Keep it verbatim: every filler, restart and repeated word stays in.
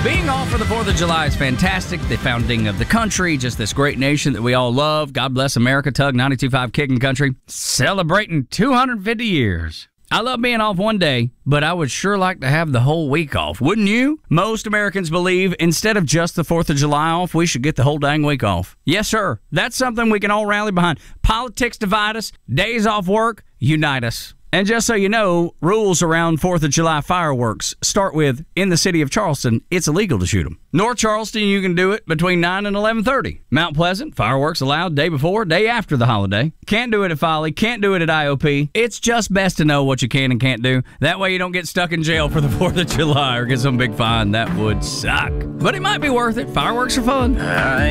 Being off for the fourth of July is fantastic. The founding of the country, just this great nation that we all love. God bless America. Tug ninety-two point five Kicking Country. Celebrating two hundred fifty years. I love being off one day, but I would sure like to have the whole week off. Wouldn't you? Most Americans believe instead of just the fourth of July off, we should get the whole dang week off. Yes, sir. That's something we can all rally behind. Politics divide us. Days off work unite us. And just so you know, rules around fourth of July fireworks start with, in the city of Charleston, it's illegal to shoot them. North Charleston, you can do it between nine and eleven thirty. Mount Pleasant, fireworks allowed day before, day after the holiday. Can't do it at Folly, can't do it at I O P. It's just best to know what you can and can't do. That way you don't get stuck in jail for the fourth of July or get some big fine. That would suck. But it might be worth it. Fireworks are fun. I